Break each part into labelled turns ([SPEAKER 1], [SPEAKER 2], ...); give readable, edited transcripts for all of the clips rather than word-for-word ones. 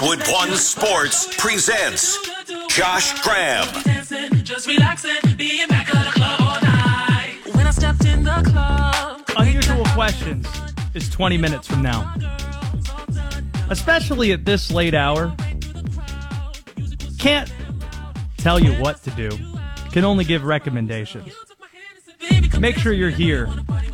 [SPEAKER 1] Westwood One Sports presents Josh Graham.
[SPEAKER 2] Just relaxing, being back at the club all night. When I stepped in the club.
[SPEAKER 3] Unusual Questions is 20 minutes from now. Especially at this late hour. Can't tell you what to do. Can only give recommendations. Make sure you're here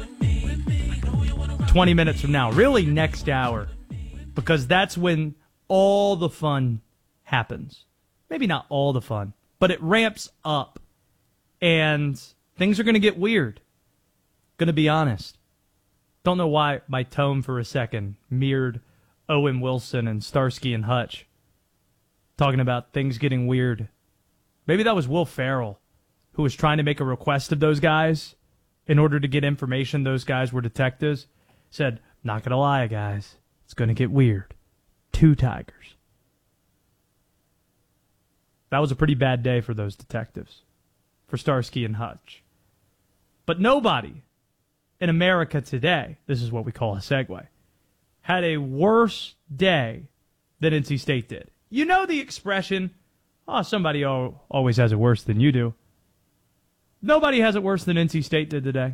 [SPEAKER 3] 20 minutes from now. Really next hour. Because that's when all the fun happens. Maybe not all the fun, but it ramps up. And things are going to get weird. Going to be honest. Don't know why my tone for a second mirrored Owen Wilson and Starsky and Hutch talking about things getting weird. Maybe that was Will Ferrell, who was trying to make a request of those guys in order to get information. Those guys were detectives. Said, not going to lie, guys. It's going to get weird. 2 tigers. That was a pretty bad day for those detectives. For Starsky and Hutch. But nobody in America today, this is what we call a segue, had a worse day than NC State did. You know the expression, oh, somebody always has it worse than you do. Nobody has it worse than NC State did today.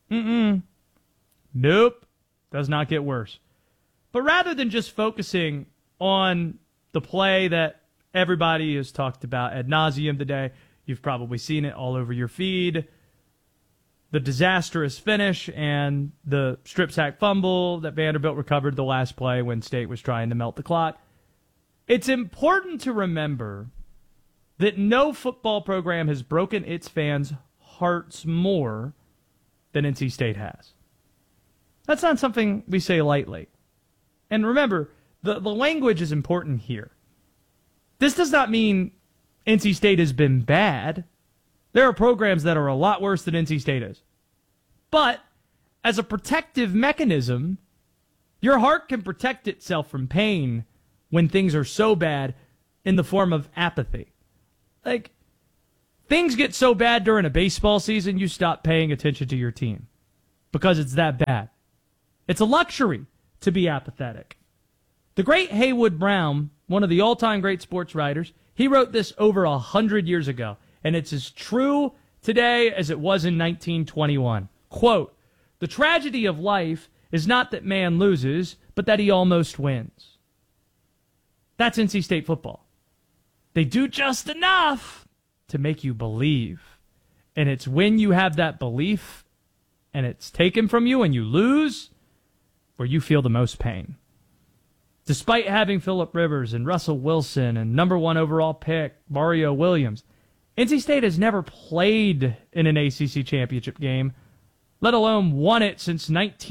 [SPEAKER 3] Nope. Does not get worse. But rather than just focusing on the play that everybody has talked about ad nauseum today, you've probably seen it all over your feed, the disastrous finish and the strip sack fumble that Vanderbilt recovered the last play when State was trying to melt the clock. It's important to remember that no football program has broken its fans' hearts more than NC State has. That's not something we say lightly. And remember, the language is important here. This does not mean NC State has been bad. There are programs that are a lot worse than NC State is. But as a protective mechanism, your heart can protect itself from pain when things are so bad in the form of apathy. Like, things get so bad during a baseball season, you stop paying attention to your team because it's that bad. It's a luxury to be apathetic. The great Haywood Brown, one of the all-time great sports writers, he wrote this over 100 years ago, and it's as true today as it was in 1921. Quote, "The tragedy of life is not that man loses, but that he almost wins." That's NC State football. They do just enough to make you believe. And it's when you have that belief and it's taken from you and you lose where you feel the most pain. Despite having Phillip Rivers and Russell Wilson and number 1 overall pick Mario Williams, NC State has never played in an ACC championship game, let alone won it since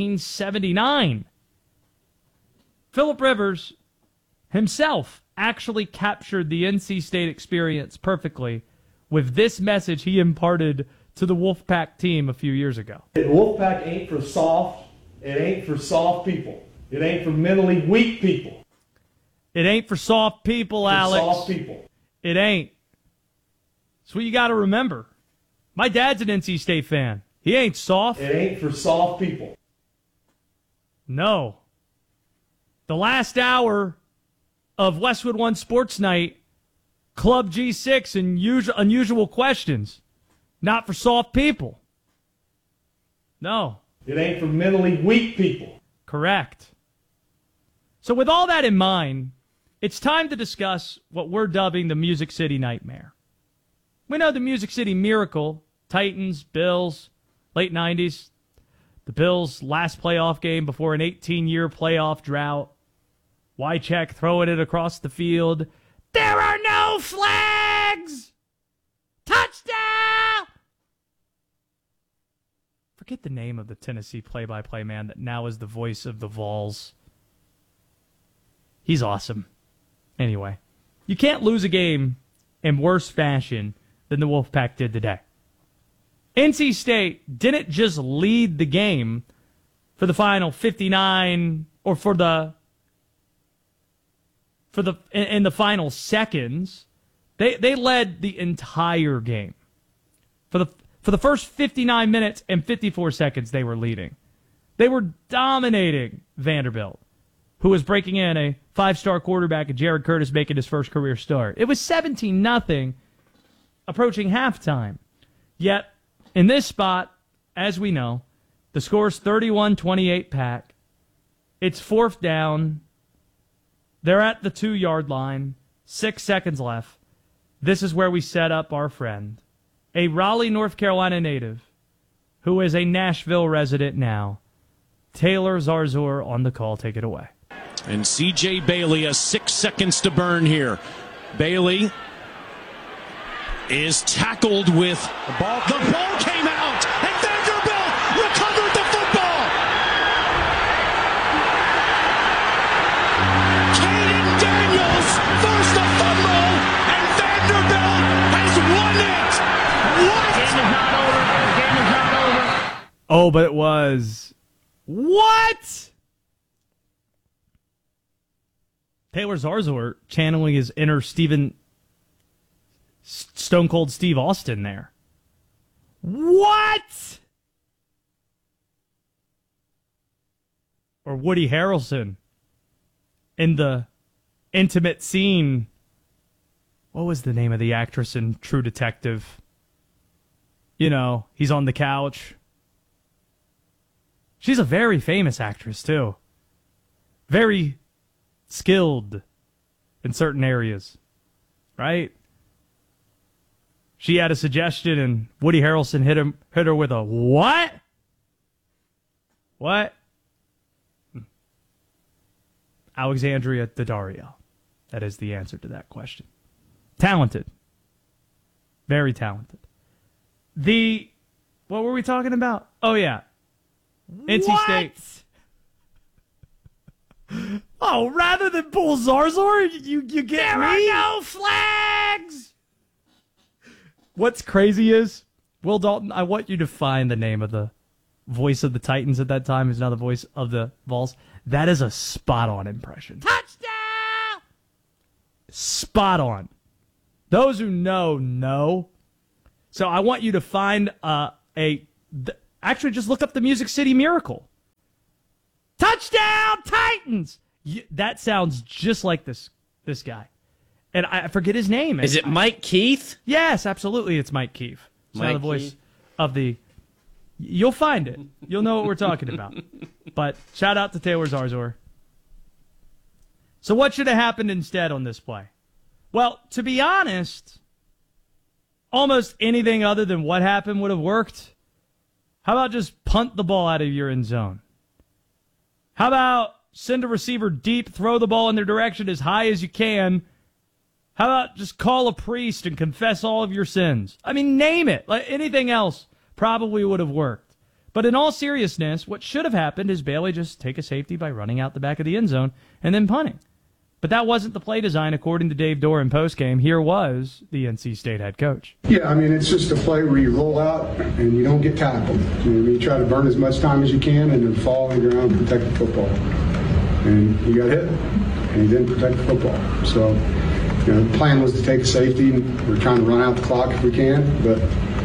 [SPEAKER 3] 1979. Phillip Rivers himself actually captured the NC State experience perfectly with this message he imparted to the Wolfpack team a few years ago.
[SPEAKER 4] Wolfpack ain't for soft. It ain't for soft people. It ain't for mentally weak people.
[SPEAKER 3] It ain't for soft people, Alex.
[SPEAKER 4] Soft people.
[SPEAKER 3] It ain't. That's what you got to remember. My dad's an NC State fan. He ain't soft.
[SPEAKER 4] It ain't for soft people.
[SPEAKER 3] No. The last hour of Westwood One Sports Night, Club G6 and Unusual Questions. Not for soft people. No.
[SPEAKER 4] It ain't for mentally weak people.
[SPEAKER 3] Correct. So with all that in mind, it's time to discuss what we're dubbing the Music City Nightmare. We know the Music City Miracle, Titans, Bills, late 90s, the Bills' last playoff game before an 18-year playoff drought. Wycheck throwing it across the field. There are no flags! Touchdown! Forget the name of the Tennessee play-by-play man that now is the voice of the Vols. He's awesome. Anyway, you can't lose a game in worse fashion than the Wolfpack did today. NC State didn't just lead the game for the final 59 or in the final seconds. They led the entire game. For the first 59 minutes and 54 seconds, they were leading. They were dominating Vanderbilt, who was breaking in a 5-star quarterback and Jared Curtis making his first career start. It was 17-0 approaching halftime. Yet, in this spot, as we know, the score's 31-28 Pack. It's 4th down. They're at the 2-yard line. 6 seconds left. This is where we set up our friend, a Raleigh, North Carolina native, who is a Nashville resident now. Taylor Zarzor on the call. Take it away.
[SPEAKER 5] And C.J. Bailey has 6 seconds to burn here. Bailey is tackled with the ball. The ball came out, and Vanderbilt recovered the football. Caden Daniels forced a fumble, and Vanderbilt has won it. What?
[SPEAKER 3] Game is not over. Oh, but it was. What? Taylor Zarzor channeling his inner Stone Cold Steve Austin there. What? Or Woody Harrelson in the intimate scene. What was the name of the actress in True Detective? You know, he's on the couch. She's a very famous actress, too. Very skilled in certain areas, right? She had a suggestion, and Woody Harrelson hit her with a what? What? Alexandria Daddario. That is the answer to that question. Talented. Very talented. What were we talking about? Oh, yeah. NC State. Oh, rather than pull Zarzor, you get there me? There are no flags! What's crazy is, Will Dalton, I want you to find the name of the voice of the Titans at that time, who's now the voice of the Vols. That is a spot-on impression. Touchdown! Spot on. Those who know. So I want you to find actually just look up the Music City Miracle. Touchdown, Titans! That sounds just like this guy. And I forget his name.
[SPEAKER 6] Is it Mike Keith?
[SPEAKER 3] Yes, absolutely, it's Mike Keith. It's now the voice
[SPEAKER 6] Keith.
[SPEAKER 3] Of the... You'll find it. You'll know what we're talking about. But shout out to Taylor Zarzor. So what should have happened instead on this play? Well, to be honest, almost anything other than what happened would have worked. How about just punt the ball out of your end zone? How about send a receiver deep, throw the ball in their direction as high as you can? How about just call a priest and confess all of your sins? I mean, name it. Like anything else probably would have worked. But in all seriousness, what should have happened is Bailey just take a safety by running out the back of the end zone and then punting. But that wasn't the play design, according to Dave Dorr in postgame. Here was the NC State head coach.
[SPEAKER 7] Yeah, I mean, it's just a play where you roll out and you don't get tackled. You try to burn as much time as you can and then fall on the ground and protect the football. And you got hit, and you didn't protect the football. So, the plan was to take a safety. We're trying to run out the clock if we can, but,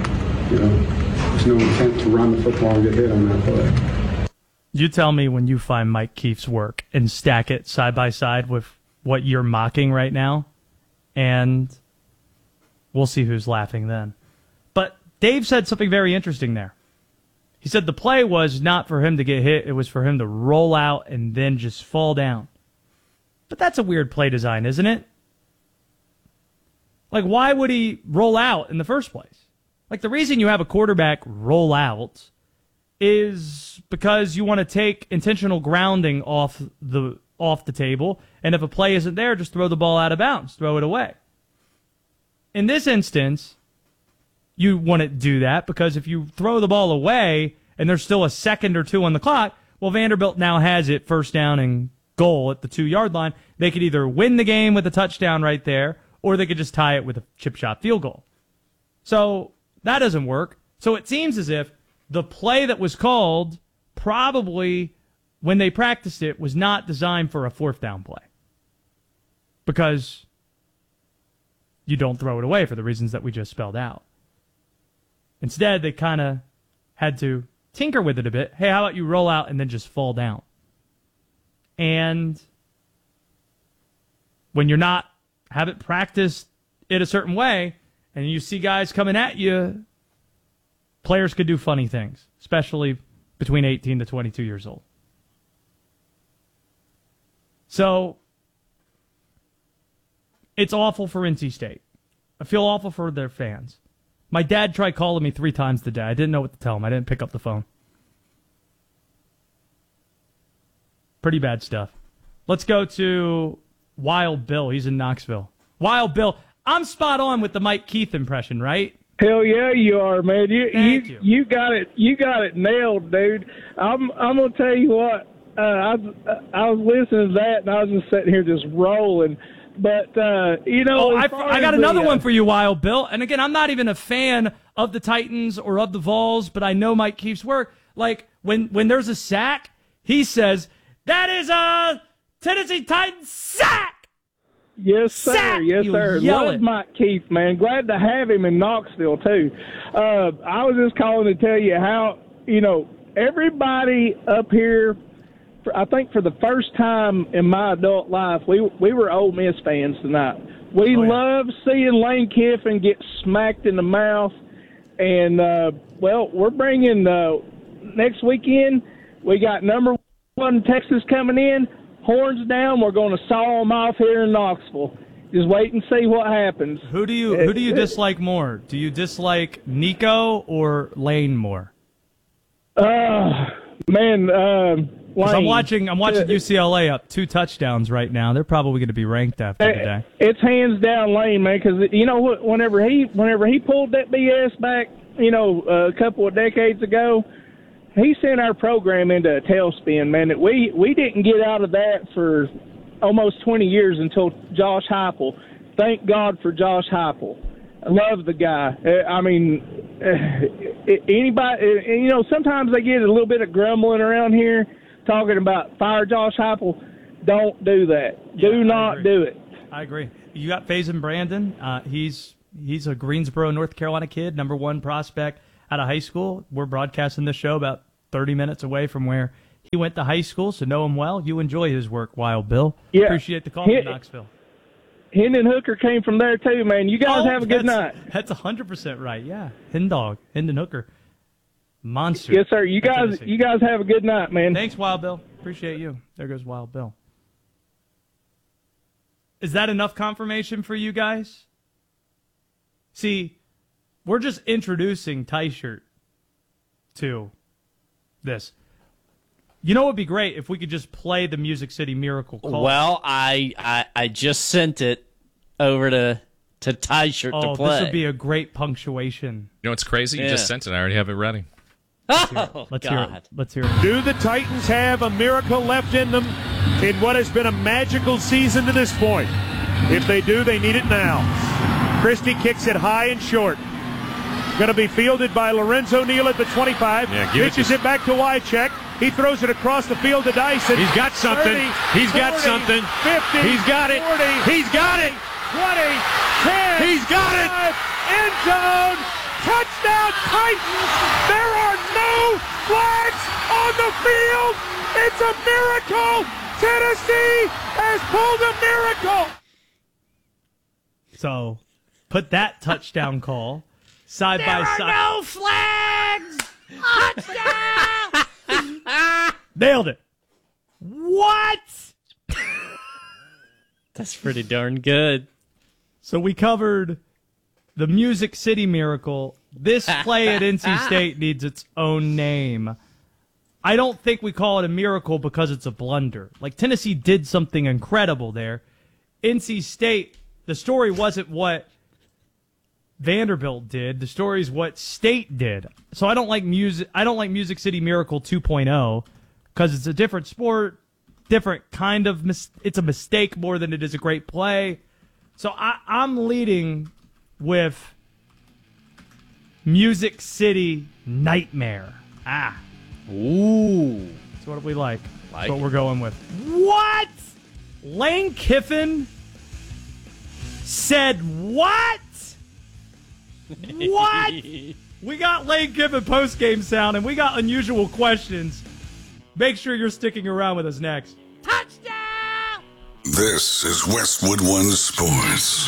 [SPEAKER 7] there's no intent to run the football and get hit on that play.
[SPEAKER 3] You tell me when you find Mike Keith's work and stack it side by side with what you're mocking right now, and we'll see who's laughing then. But Dave said something very interesting there. He said the play was not for him to get hit, it was for him to roll out and then just fall down. But that's a weird play design, isn't it? Like, why would he roll out in the first place? Like, the reason you have a quarterback roll out is because you want to take intentional grounding off the table, and if a play isn't there, just throw the ball out of bounds, throw it away. In this instance, you want to do that because if you throw the ball away and there's still a second or two on the clock, well, Vanderbilt now has it first down and goal at the 2-yard line. They could either win the game with a touchdown right there, or they could just tie it with a chip shot field goal. So that doesn't work. So it seems as if the play that was called probably, when they practiced it, was not designed for a 4th down play. Because you don't throw it away for the reasons that we just spelled out. Instead, they kind of had to tinker with it a bit. Hey, how about you roll out and then just fall down? And when you're not, haven't practiced it a certain way, and you see guys coming at you, players could do funny things, especially between 18 to 22 years old. So, it's awful for NC State. I feel awful for their fans. My dad tried calling me 3 times today. I didn't know what to tell him. I didn't pick up the phone. Pretty bad stuff. Let's go to Wild Bill. He's in Knoxville. Wild Bill, I'm spot on with the Mike Keith impression, right?
[SPEAKER 6] Hell yeah, you are, man.
[SPEAKER 3] Thank you.
[SPEAKER 6] You got it. You got it nailed, dude. I'm gonna tell you what. I was listening to that, and I was just sitting here just rolling. But
[SPEAKER 3] I got another one for you, Wild Bill. And again, I'm not even a fan of the Titans or of the Vols, but I know Mike Keith's work. Like when there's a sack, he says, "That is a Tennessee Titans sack."
[SPEAKER 6] Yes, sir.
[SPEAKER 3] Sack!
[SPEAKER 6] Yes, sir. Love Mike Keith, man. Glad to have him in Knoxville, too. I was just calling to tell you how, everybody up here, I think for the first time in my adult life, we were Ole Miss fans tonight. We love seeing Lane Kiffin get smacked in the mouth. And, we're bringing next weekend, we got number 1 Texas coming in. Horns down, we're going to saw them off here in Knoxville. Just wait and see what happens.
[SPEAKER 3] Who do you dislike more? Do you dislike Nico or Lane more?
[SPEAKER 6] Lane.
[SPEAKER 3] I'm watching UCLA up 2 touchdowns right now. They're probably going to be ranked after today.
[SPEAKER 6] It's hands down Lane, man. Because you know what? Whenever he pulled that BS back, a couple of decades ago. He sent our program into a tailspin, man. That we didn't get out of that for almost 20 years until Josh Heupel. Thank God for Josh Heupel. I love the guy. Anybody, sometimes they get a little bit of grumbling around here talking about fire Josh Heupel. Don't do that. Do not do it.
[SPEAKER 3] I agree. You got Faison Brandon. He's a Greensboro, North Carolina kid, number 1 prospect out of high school. We're broadcasting this show about 30 minutes away from where he went to high school, so know him well. You enjoy his work, Wild Bill. Yeah. Appreciate the call from Knoxville.
[SPEAKER 6] Hendon Hooker came from there too, man. You guys have a good night.
[SPEAKER 3] That's 100% right, yeah. Hendon Hooker. Monster.
[SPEAKER 6] Yes, sir. You guys have a good night, man.
[SPEAKER 3] Thanks, Wild Bill. Appreciate you. There goes Wild Bill. Is that enough confirmation for you guys? See, we're just introducing Tyshirt to this. You know what would be great if we could just play the Music City Miracle call.
[SPEAKER 8] Well, I just sent it over to Tyshirt to play.
[SPEAKER 3] This would be a great punctuation.
[SPEAKER 9] You know what's crazy? You just sent it. I already have it ready.
[SPEAKER 3] Let's hear it. Let's hear it.
[SPEAKER 10] Do the Titans have a miracle left in them in what has been a magical season to this point? If they do, they need it now. Christie kicks it high and short. Going to be fielded by Lorenzo Neal at the 25. Pitches it back to Wycheck. He throws it across the field to Dyson.
[SPEAKER 11] He's got something.
[SPEAKER 10] 30,
[SPEAKER 11] He's
[SPEAKER 10] 40,
[SPEAKER 11] got something.
[SPEAKER 10] 50.
[SPEAKER 11] He's got it.
[SPEAKER 10] 40.
[SPEAKER 11] He's got it.
[SPEAKER 10] 20. 10.
[SPEAKER 11] He's got it.
[SPEAKER 10] End zone. Touchdown Titans. There are no flags on the field. It's a miracle. Tennessee has pulled a miracle.
[SPEAKER 3] So, put that touchdown call side by side.
[SPEAKER 2] There are no flags! Touchdown!
[SPEAKER 3] Nailed it. What?
[SPEAKER 8] That's pretty darn good.
[SPEAKER 3] So we covered the Music City Miracle. This play at NC State needs its own name. I don't think we call it a miracle because it's a blunder. Like, Tennessee did something incredible there. NC State, the story wasn't what Vanderbilt did. The story is what State did. So I don't like Music City Miracle 2.0 because it's a different sport, different kind of it's a mistake more than it is a great play. So I'm leading with Music City Nightmare.
[SPEAKER 8] Ooh.
[SPEAKER 3] That's what we like. That's what we're going with. What? Lane Kiffin said what? What? We got Lane Kiffin post-game sound, and we got unusual questions. Make sure you're sticking around with us next.
[SPEAKER 2] Touchdown!
[SPEAKER 1] This is Westwood One Sports.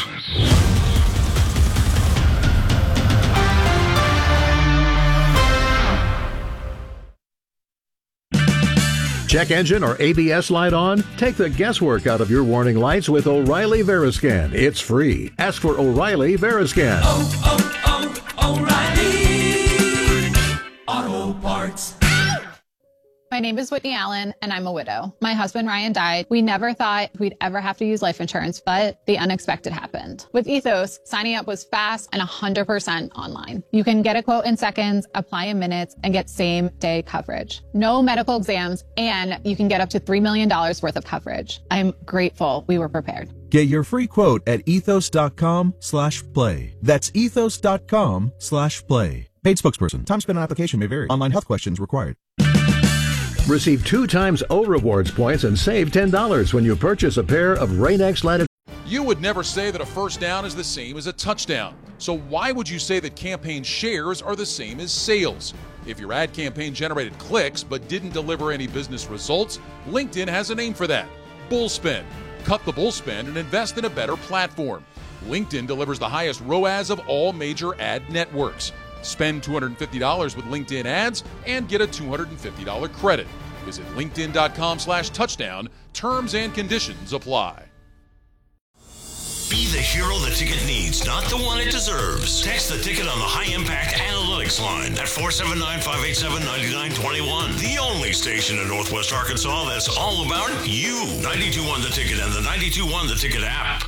[SPEAKER 11] Check engine or ABS light on? Take the guesswork out of your warning lights with O'Reilly Veriscan. It's free. Ask for O'Reilly Veriscan.
[SPEAKER 2] O'Reilly Auto Parts.
[SPEAKER 12] My name is Whitney Allen, and I'm a widow. My husband, Ryan, died. We never thought we'd ever have to use life insurance, but the unexpected happened. With Ethos, signing up was fast and 100% online. You can get a quote in seconds, apply in minutes, and get same-day coverage. No medical exams, and you can get up to $3 million worth of coverage. I'm grateful we were prepared.
[SPEAKER 13] Get your free quote at ethos.com/play. That's ethos.com/play. Paid spokesperson. Time spent on application may vary. Online health questions required.
[SPEAKER 11] Receive 2 times O Rewards points and save $10 when you purchase a pair of Rain-X Latitude.
[SPEAKER 14] You would never say that a first down is the same as a touchdown. So why would you say that campaign shares are the same as sales? If your ad campaign generated clicks but didn't deliver any business results, LinkedIn has a name for that: Bullspend. Cut the bullspend and invest in a better platform. LinkedIn delivers the highest ROAS of all major ad networks. Spend $250 with LinkedIn ads and get a $250 credit. Visit linkedin.com/touchdown. Terms and conditions apply.
[SPEAKER 1] Be the hero the ticket needs, not the one it deserves. Text the ticket on the High Impact Analytics line at 479-587-9921. The only station in Northwest Arkansas that's all about you. 92.1 The Ticket and the 92.1 The Ticket app.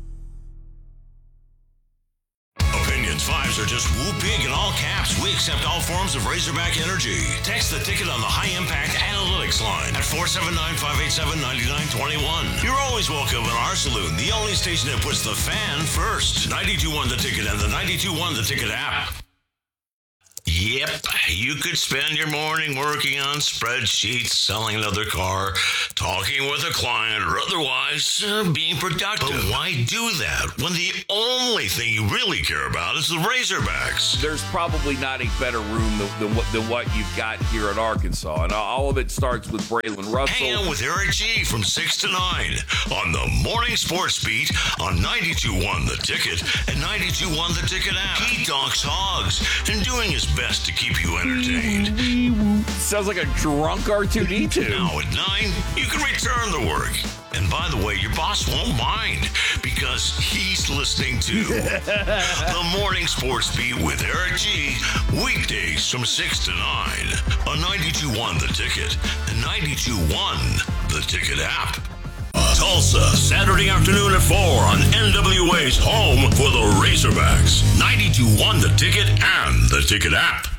[SPEAKER 1] Opinions 5s are just whoop big in all caps. We accept all forms of Razorback energy. Text the ticket on the High Impact Analytics line at 479-587-9921. You're always welcome in our saloon, the only station that puts the fan first. 92.1 The Ticket and the 92.1 The Ticket app. Yep, you could spend your morning working on spreadsheets, selling another car, talking with a client, or otherwise being productive. But why do that when the only thing you really care about is the Razorbacks?
[SPEAKER 15] There's probably not a better room than what you've got here in Arkansas, and all of it starts with Braylon Russell.
[SPEAKER 1] Hang out with Eric G from 6 to 9 on the Morning Sports Beat on 92.1 The Ticket and 92.1 The Ticket app. He talks hogs and doing his best to keep you entertained.
[SPEAKER 15] Sounds like a drunk R2-D2.
[SPEAKER 1] Now at 9, you can return to work. And by the way, your boss won't mind because he's listening to the Morning Sports Beat with Eric G. Weekdays from 6 to 9 on 92.1 The Ticket and 92.1 The Ticket app. Tulsa, Saturday afternoon at 4 on NWA's home for the Razorbacks. 92.1 The Ticket and The Ticket app.